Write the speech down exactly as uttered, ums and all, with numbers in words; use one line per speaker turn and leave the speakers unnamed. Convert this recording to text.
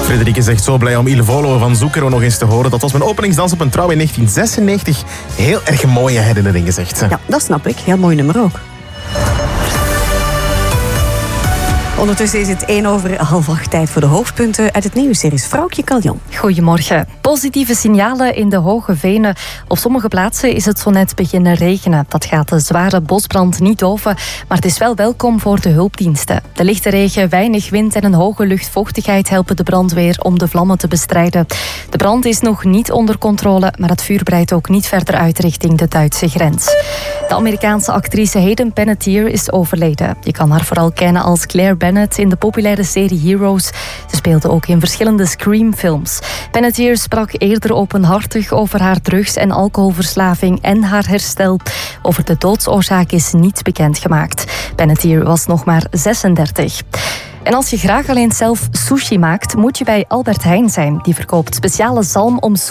Frederike zegt zo blij om Il Volo van Zucchero nog eens te horen. Dat was mijn openingsdans op een trouw in negentien zesennegentig. Heel erg mooie herinneringen, zegt ze.
Ja, dat snap ik. Heel mooi nummer ook. Ondertussen is het één over half acht, tijd voor de hoofdpunten uit het nieuws. Er is Vrouwtje Kaljan.
Goedemorgen. Positieve signalen in de Hoge Venen. Op sommige plaatsen is het zo net beginnen regenen. Dat gaat de zware bosbrand niet over, maar het is wel welkom voor de hulpdiensten. De lichte regen, weinig wind en een hoge luchtvochtigheid helpen de brandweer om de vlammen te bestrijden. De brand is nog niet onder controle, maar het vuur breidt ook niet verder uit richting de Duitse grens. De Amerikaanse actrice Hayden Panettiere is overleden. Je kan haar vooral kennen als Claire Bennett in de populaire serie Heroes. Ze speelde ook in verschillende Scream-films. Panettiere sprak eerder openhartig over haar drugs- en alcoholverslaving en haar herstel. Over de doodsoorzaak is niets bekendgemaakt. Panettiere was nog maar zesendertig. En als je graag alleen zelf sushi maakt, moet je bij Albert Heijn zijn. Die verkoopt speciale zalm om